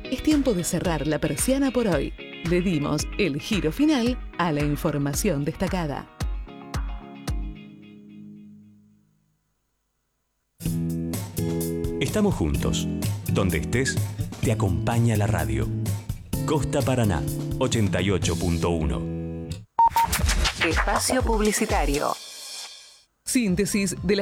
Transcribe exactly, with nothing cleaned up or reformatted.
Es tiempo de cerrar la persiana por hoy. Le dimos el giro final a la información destacada. Estamos juntos. Donde estés, te acompaña la radio. Costa Paraná, ochenta y ocho punto uno. Espacio publicitario. Síntesis de la